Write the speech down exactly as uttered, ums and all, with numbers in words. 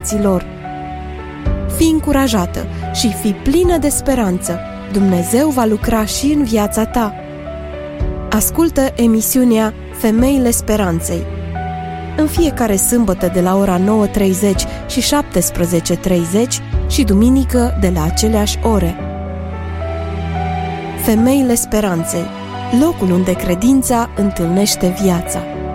fraților. Fii încurajată și fii plină de speranță. Dumnezeu va lucra și în viața ta. Ascultă emisiunea Femeile Speranței în fiecare sâmbătă de la ora nouă treizeci și șaptesprezece treizeci și duminică de la aceleași ore. Femeile Speranței, locul unde credința întâlnește viața.